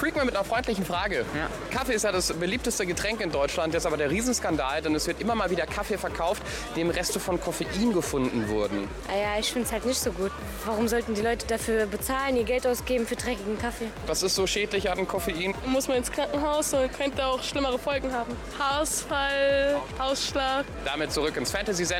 freak mal mit einer freundlichen Frage. Ja. Kaffee ist ja das beliebteste Getränk in Deutschland, jetzt aber der Riesenskandal, denn es wird immer mal wieder Kaffee verkauft, dem Reste von Koffein gefunden wurden. Ja, ich finde es halt nicht so gut. Warum sollten die Leute dafür bezahlen, ihr Geld ausgeben für dreckigen Kaffee? Was ist so schädlich an Koffein? Muss man ins Krankenhaus und könnte auch schlimmere Folgen haben. Haarausfall, Ausschlag. Damit zurück ins Fantasy